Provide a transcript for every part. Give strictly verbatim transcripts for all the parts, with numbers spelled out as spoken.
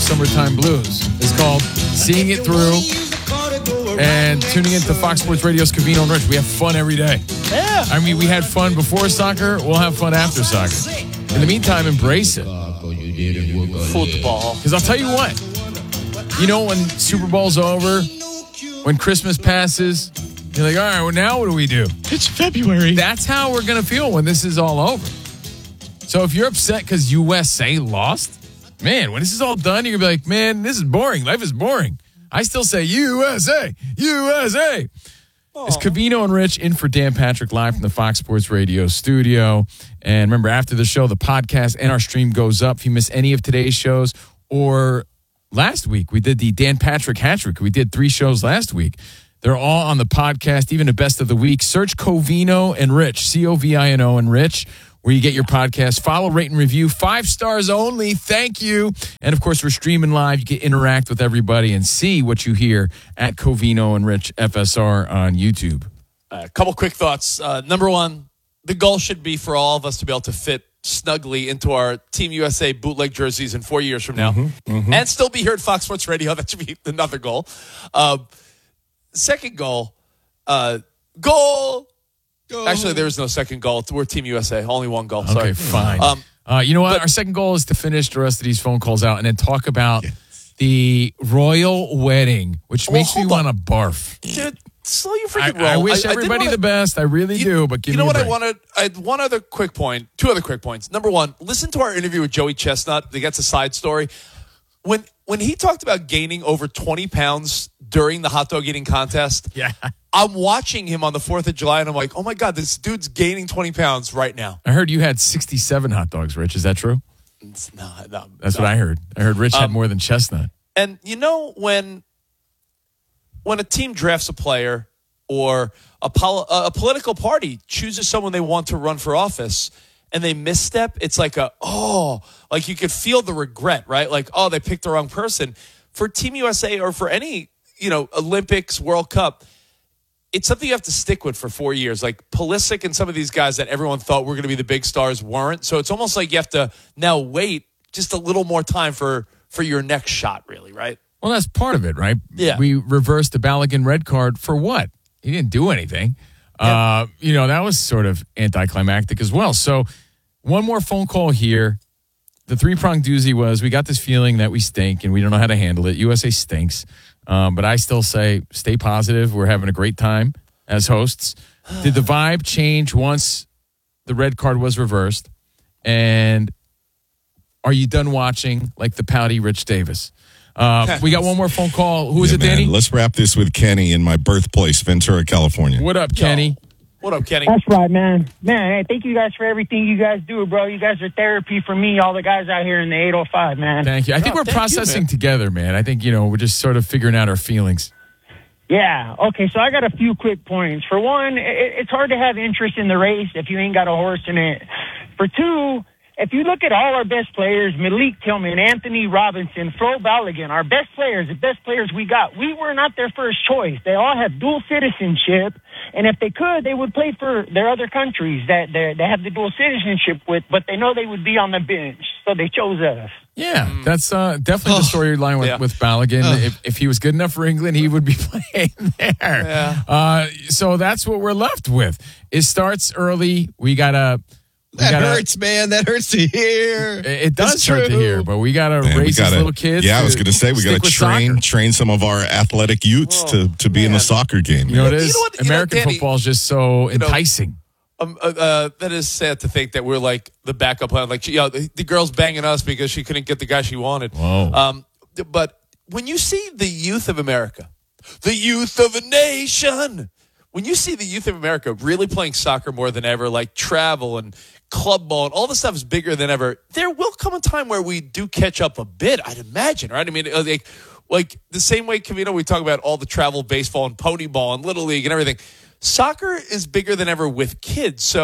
Summertime Blues. It's called Seeing It Through. And tuning into Fox Sports Radio's Covino and Rich. We have fun every day. Yeah. I mean, we had fun before soccer. We'll have fun after soccer. In the meantime, embrace it. Football. Because I'll tell you what. You know, when Super Bowl's over, when Christmas passes, you're like, all right, well, now what do we do? It's February. That's how we're going to feel when this is all over. So if you're upset because U S A lost, man, when this is all done, you're going to be like, man, this is boring. Life is boring. I still say U S A, U S A. Aww. It's Covino and Rich in for Dan Patrick live from the Fox Sports Radio studio. And remember, after the show, the podcast and our stream goes up. If you miss any of today's shows or last week, we did the Dan Patrick hat trick. We did three shows last week. They're all on the podcast, even the best of the week. Search Covino and Rich, C O V I N O and Rich, where you get your podcast. Follow, rate, and review. Five stars only. Thank you. And, of course, we're streaming live. You can interact with everybody and see what you hear at Covino and Rich F S R on YouTube. A uh, couple quick thoughts. Uh, number one, the goal should be for all of us to be able to fit snugly into our Team U S A bootleg jerseys in four years from now mm-hmm, mm-hmm. and still be here at Fox Sports Radio. That should be another goal. Uh, second goal, uh, goal. Go. Actually, there is no second goal. We're Team U S A. Only one goal. Okay, Sorry. fine. Um, uh, you know what? but, Our second goal is to finish the rest of these phone calls out and then talk about yes. the royal wedding, which well, makes me want to barf. Dude, slow your freaking I, roll. I wish I, everybody I wanna, the best. I really you, do, but give you know me what a I break. wanted? I had one other quick point. Two other quick points. Number one, listen to our interview with Joey Chestnut. That gets a side story. When when he talked about gaining over twenty pounds during the hot dog eating contest, yeah. I'm watching him on the fourth of July, and I'm like, oh, my God, this dude's gaining twenty pounds right now. I heard you had sixty-seven hot dogs, Rich. Is that true? No, no. That's no. what I heard. I heard Rich um, had more than Chestnut. And, you know, when when a team drafts a player or a, pol- a political party chooses someone they want to run for office and they misstep, it's like a, oh, like you could feel the regret, right? Like, oh, they picked the wrong person. For Team U S A or for any, you know, Olympics, World Cup, it's something you have to stick with for four years. Like Pulisic and some of these guys that everyone thought were going to be the big stars weren't. So it's almost like you have to now wait just a little more time for, for your next shot, really, right? Well, that's part of it, right? Yeah. We reversed the Balogun red card for what? He didn't do anything. Yep. Uh, you know, that was sort of anticlimactic as well. So one more phone call here. The three-pronged doozy was we got this feeling that we stink and we don't know how to handle it. U S A stinks. Um, but I still say stay positive. We're having a great time as hosts. Did the vibe change once the red card was reversed? And are you done watching like the pouty Rich Davis? Uh, we got one more phone call. Who is yeah, it, man. Danny? Let's wrap this with Kenny in my birthplace, Ventura, California. What up, Kenny? Yo. What up, Kenny? That's right, man. Man, hey, thank you guys for everything you guys do, bro. You guys are therapy for me, all the guys out here in the eight oh five, man. Thank you. I think Oh, we're thank you, processing man. together, man. I think, you know, we're just sort of figuring out our feelings. Yeah, okay, so I got a few quick points. For one, it, it's hard to have interest in the race if you ain't got a horse in it. For two, if you look at all our best players, Malik Tillman, Anthony Robinson, Flo Balogun, our best players, the best players we got, we were not their first choice. They all have dual citizenship, and if they could, they would play for their other countries that they they have the dual citizenship with, but they know they would be on the bench, so they chose us. Yeah, that's uh, definitely the storyline with, Yeah. with Balogun. If, if he was good enough for England, he would be playing there. Yeah. Uh, so that's what we're left with. It starts early. We got to... That gotta, hurts, man. That hurts to hear. It, it does It's hurt to true. hear, but we got to Man, we raise gotta- these little kids. Yeah, I to was going to say, we stick got to with train soccer. train some of our athletic youths Oh, to, to be in man. the soccer game. You know, it You is. know what? You know, American Danny, football is just so you know, enticing. Um, uh, uh, that is sad to think that we're like the backup plan. Like, you know, the, the girl's banging us because she couldn't get the guy she wanted. Whoa. Um, th- but when you see the youth of America, the youth of a nation, when you see the youth of America really playing soccer more than ever, like travel and club ball and all this stuff is bigger than ever, there will come a time where we do catch up a bit, I'd imagine, right? I mean, uh, like, like the same way, Covino, we talk about all the travel baseball and pony ball and Little League and everything. Soccer is bigger than ever with kids. So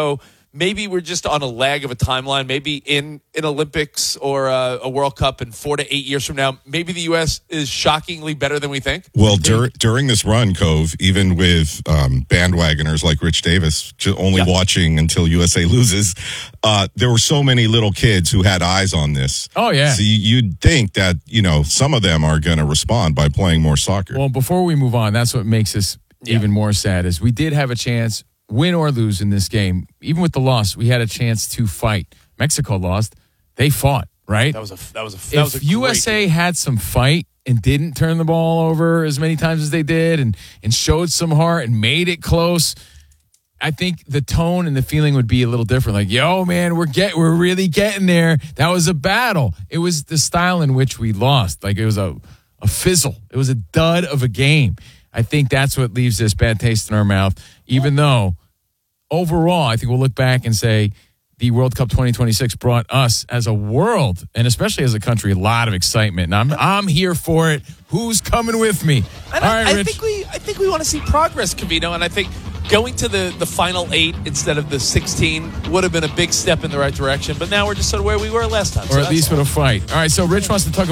maybe we're just on a lag of a timeline. Maybe in an Olympics or a, a World Cup in four to eight years from now, maybe the U S is shockingly better than we think. Well, dur- during this run, Cove, even with um, bandwagoners like Rich Davis, ju- only Yeah. watching until U S A loses, uh, there were so many little kids who had eyes on this. Oh, yeah. So you- you'd think that, you know, some of them are going to respond by playing more soccer. Well, before we move on, that's what makes this Yeah. even more sad is we did have a chance, win or lose in this game. Even with the loss, we had a chance to fight. Mexico lost. They fought, right? That was a that was a that was If a U great S A game. had some fight and didn't turn the ball over as many times as they did and, and showed some heart and made it close, I think the tone and the feeling would be a little different. Like, yo, man, we're get we're really getting there. That was a battle. It was the style in which we lost. Like it was a, a fizzle. It was a dud of a game. I think that's what leaves this bad taste in our mouth, even though overall, I think we'll look back and say the World Cup twenty twenty-six brought us as a world and especially as a country a lot of excitement. And I'm I'm here for it. Who's coming with me? And All I, right, I Rich. think we I think we want to see progress, Cavino, and I think going to the, the final eight instead of the sixteen would have been a big step in the right direction. But now we're just sort of where we were last time. or at least with a fight. All right, so Rich wants to talk